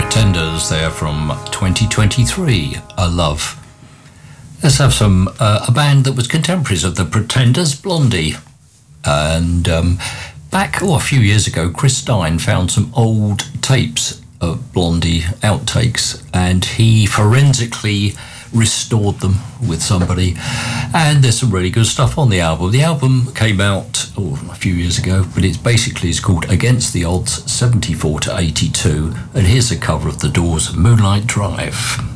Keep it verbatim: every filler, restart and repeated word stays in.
Pretenders there from twenty twenty-three, A Love. Let's have some, uh, a band that was contemporaries of the Pretenders, Blondie. And um, back, oh, a few years ago, Chris Stein found some old tapes of Blondie outtakes, and he forensically restored them with somebody, and there's some really good stuff on the album. The album came out oh, a few years ago, but it's basically it's called Against the Odds seventy-four to eighty-two, and here's a cover of The Doors' Moonlight Drive.